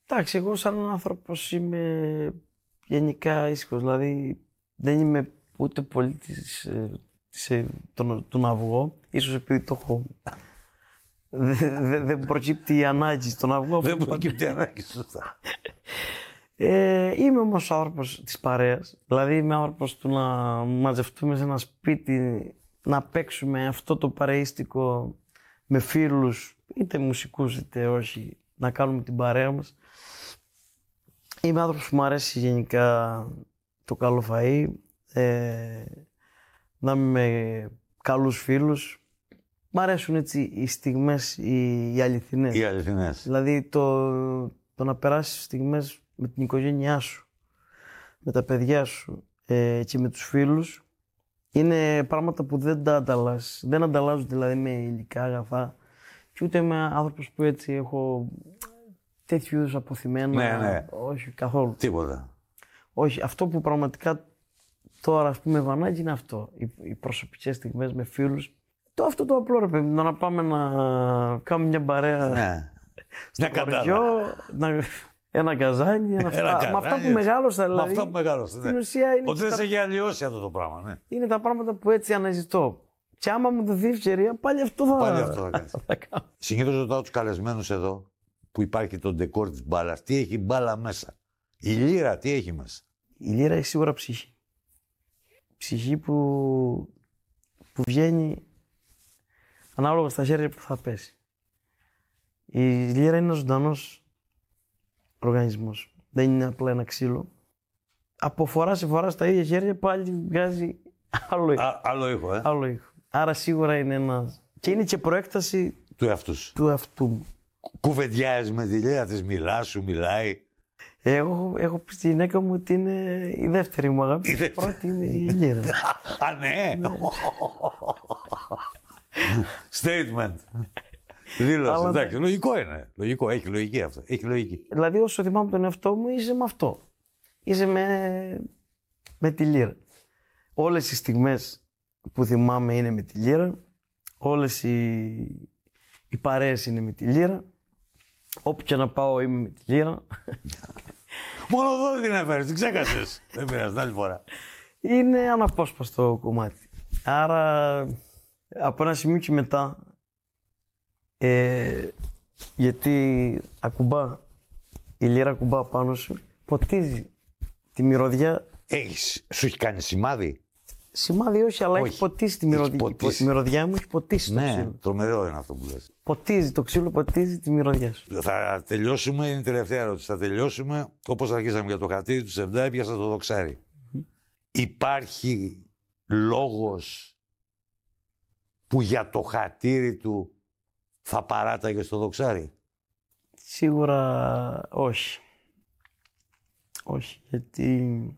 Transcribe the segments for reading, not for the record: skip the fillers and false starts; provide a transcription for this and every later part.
Εντάξει, εγώ σαν άνθρωπος είμαι γενικά ήσυχος, δηλαδή δεν είμαι ούτε πολύ του να βγω, ίσως επειδή το έχω. Δεν προκύπτει η ανάγκη στον αυγό. Δεν προκύπτει η ανάγκη, σωστά. Είμαι όμως άνθρωπος της παρέας, δηλαδή είμαι άνθρωπος του να μαζευτούμε σε ένα σπίτι, να παίξουμε αυτό το παρεΐστικο με φίλους, είτε μουσικούς είτε όχι, να κάνουμε την παρέα μας. Είμαι άνθρωπος που μου αρέσει γενικά το καλό φαΐ, να είμαι με καλούς φίλους. Μ' αρέσουν έτσι οι στιγμές οι αληθινές. Οι αληθινές. Δηλαδή το να περάσεις στιγμές με την οικογένειά σου, με τα παιδιά σου και με τους φίλους, είναι πράγματα που δεν τα ανταλλάσσεις. Δεν ανταλλάζουν δηλαδή με υλικά αγαθά και ούτε με άνθρωπος που έτσι έχω τέτοιου είδους αποθυμένα. Ναι. Όχι καθόλου. Τίποτα. Όχι, αυτό που πραγματικά τώρα ας πούμε Βανάκη είναι αυτό. Οι προσωπικές στιγμές με φίλους. Αυτό το απλό ρε παιδί, να πάμε να κάνουμε μια παρέα στο χωριό, ένα καζάνι, με αυτά που μεγάλωσα δηλαδή. Με αυτά που μεγάλωσα, ναι. Ότι δεν σε έχει αλλοιώσει αυτό το πράγμα, ναι. Είναι τα πράγματα που έτσι αναζητώ. Και άμα μου δοθεί ευκαιρία, πάλι αυτό θα κάνω. Συνήθως ρωτάω τους καλεσμένους εδώ, που υπάρχει το ντεκόρ της μπάλας, τι έχει μπάλα μέσα. Η λύρα τι έχει μέσα. Η λύρα έχει σίγουρα ψυχή. Ψυχή που βγαίνει ανάλογα στα χέρια που θα πέσει. Η λύρα είναι ένας ζωντανός οργανισμός. Δεν είναι απλά ένα ξύλο. Από φορά σε φορά στα ίδια χέρια πάλι βγάζει άλλο ήχο. Άλλο ήχο, Άρα σίγουρα είναι ένας. Και είναι και προέκταση του εαυτού μου. Κουβεντιάζεις με τη λύρα της, σου μιλάει. Έχω πει στη γυναίκα μου ότι είναι η δεύτερη μου αγάπη. Η πρώτη είναι η λύρα. Α, ναι. Statement. Δήλωση. Εντάξει, λογικό είναι. Λογικό, έχει λογική αυτό. Έχει λογική. Δηλαδή, όσο θυμάμαι τον εαυτό μου, είσαι με αυτό. Είσαι με τη λύρα. Όλες οι στιγμές που θυμάμαι είναι με τη λύρα. Όλες οι παρέες είναι με τη λύρα. Όπου και να πάω είμαι με τη λύρα. Μόνο εδώ δεν την έφερες, την ξέχασες. Δεν πειράζει, την άλλη φορά. Είναι αναπόσπαστο κομμάτι. Άρα, από ένα σημείο και μετά, γιατί η λύρα ακουμπά πάνω σου, ποτίζει τη μυρωδιά. Σου έχει κάνει σημάδι. Σημάδι όχι, αλλά έχει ποτίσει τη μυρωδιά. Η μυρωδιά μου έχει ποτίσει το ξύλο. Ναι, τρομερό είναι αυτό που λες. Ποτίζει, το ξύλο ποτίζει τη μυρωδιά σου. Θα τελειώσουμε, είναι η τελευταία ερώτηση. Θα τελειώσουμε, όπως αρχίσαμε για το χατήρι του Σεβδά, έπιασα το δοξάρι. Υπάρχει λόγος που για το χατήρι του θα παράταγε στο δοξάρι. Σίγουρα όχι. Όχι, γιατί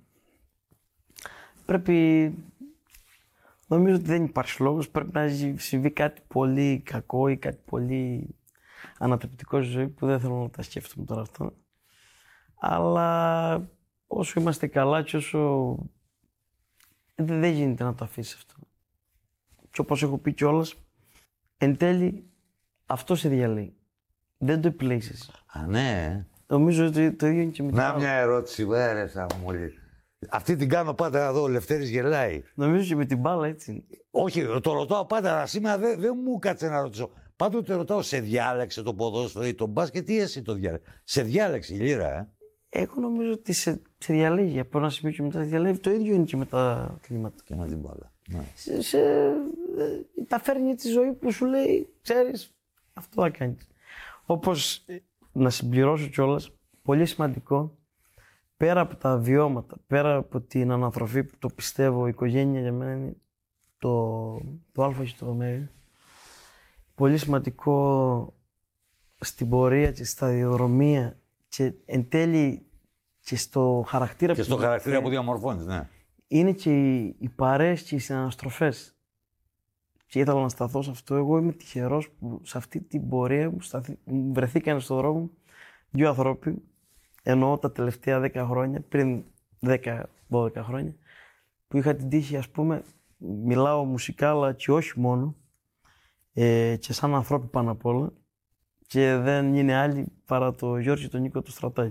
νομίζω ότι δεν υπάρχει λόγος, πρέπει να συμβεί κάτι πολύ κακό ή κάτι πολύ ανατρεπτικό στη ζωή που δεν θέλω να τα σκέφτομαι τώρα αυτό. Αλλά όσο είμαστε καλά και όσο δεν γίνεται να το αφήσεις αυτό. Και όπως έχω πει κιόλας, εν τέλει αυτό σε διαλύει. Δεν το επιλέγεις εσύ. Α, ναι. Νομίζω ότι το ίδιο είναι και με Να μια ερώτηση, βέρεσα μόλι. Αυτή την κάνω πάντα εδώ, ο Λευτέρης γελάει. Νομίζω και με την μπάλα έτσι είναι. Όχι, το ρωτάω πάντα, αλλά σήμερα δεν μου κάτσε να ρωτήσω. Πάντοτε ρωτάω, σε διάλεξε το ποδόσφαιρο ή το μπάσκετ ή εσύ το διάλεξε. Σε διάλεξε η λύρα, Εγώ νομίζω ότι σε διαλέγει. Από ένα σημείο και μετά σε διαλέγει. Το ίδιο είναι και με τα κλίματα. Και με την μπάλα. Ναι. Τα φέρνει τη ζωή που σου λέει, ξέρεις, αυτό θα κάνεις. Όπως να συμπληρώσω κιόλας, πολύ σημαντικό, πέρα από τα βιώματα, πέρα από την ανατροφή που το πιστεύω, η οικογένεια για μένα είναι το α και το ω. Πολύ σημαντικό στην πορεία και στη σταδιοδρομία και εν τέλει και στο χαρακτήρα και στο χαρακτήρα που διαμορφώνεις, ναι. Είναι και οι παρέες και οι συναναστροφές. Και ήθελα να σταθώ σε αυτό. Εγώ είμαι τυχερός που σε αυτή την πορεία μου βρεθήκαν στον δρόμο μου δύο ανθρώποι, εννοώ τα τελευταία 10 χρόνια, πριν 10-12 χρόνια, που είχα την τύχη, ας πούμε, μιλάω μουσικά, αλλά και όχι μόνο, και σαν ανθρώποι πάνω απ' όλα, και δεν είναι άλλοι παρά το Γιώργη τον Νίκο του Στρατάκη.